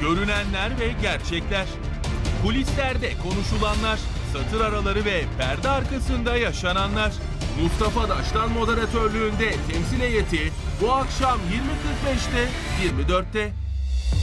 Görünenler ve gerçekler. Kulislerde konuşulanlar, satır araları ve perde arkasında yaşananlar. Mustafa Daştan moderatörlüğünde temsil heyeti bu akşam 20.45'te 24'te.